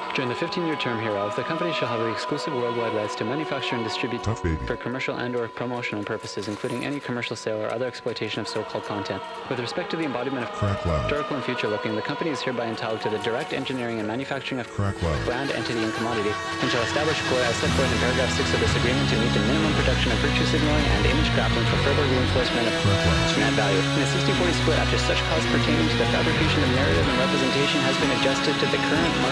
During the 15-year term hereof, the company shall have the exclusive worldwide rights to manufacture and distribute for commercial and/or promotional purposes, including any commercial sale or other exploitation of so-called content. With respect to the embodiment of historical and future-looking, the company is hereby entitled to the direct engineering and manufacturing of brand, entity, and commodity, and shall establish as set forth in paragraph 6 of this agreement to meet the minimum production of virtue signaling and image grappling for further reinforcement of net value. In a 60-40 split, after such costs pertaining to the fabrication of narrative and representation has been adjusted to the current